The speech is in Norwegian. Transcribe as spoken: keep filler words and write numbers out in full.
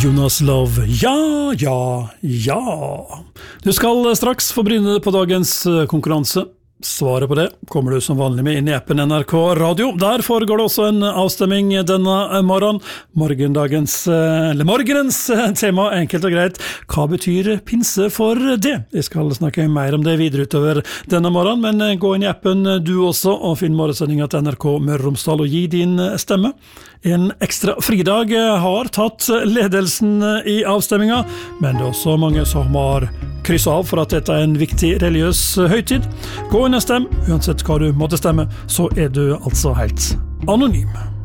Jonas Love, ja, ja, ja. Du skal straks få bryne på dagens konkurranse. Svaret på det kommer du som vanlig med inn i appen N R K Radio. Der foregår det også en avstemming denne morgen. Morgendagens, eller morgenens tema, enkelt og greit. Hva betyr pinse for det? Jeg skal snakke mer om det videre utover denne morgen, men gå inn i appen du også, og finn morgensendingen til N R K Møre og Romsdal og gi din stemme. En ekstra fridag har tatt ledelsen i avstemminga, men det er også mange som har krysset av for at dette er en viktig religiøs høytid. Gå inn og stem, uansett hva du måtte stemme, så er du altså helt anonym.